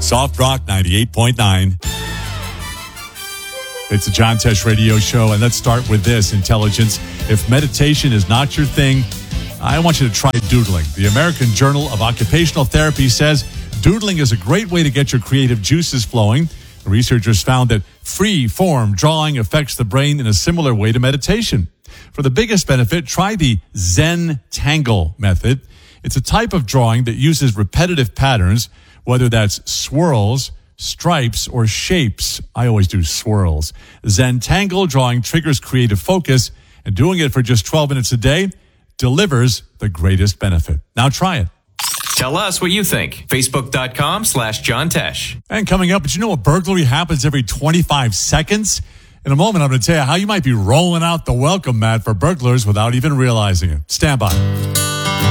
Soft Rock 98.9. It's the John Tesh Radio Show, and let's start with this, intelligence. If meditation is not your thing, I want you to try doodling. The American Journal of Occupational Therapy says doodling is a great way to get your creative juices flowing. Researchers found that free-form drawing affects the brain in a similar way to meditation. For the biggest benefit, try the Zentangle method. It's a type of drawing that uses repetitive patterns, whether that's swirls, stripes, or shapes. I always do swirls. Zentangle drawing triggers creative focus, and doing it for just 12 minutes a day delivers the greatest benefit. Now try it. Tell us what you think. Facebook.com/John Tesh. And coming up, did you know a burglary happens every 25 seconds? In a moment, I'm going to tell you how you might be rolling out the welcome mat for burglars without even realizing it. Stand by.